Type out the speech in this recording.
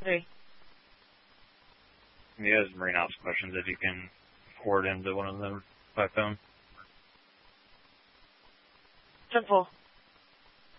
3. He has Marine Ops questions if you can forward into one of them by phone. 10-4.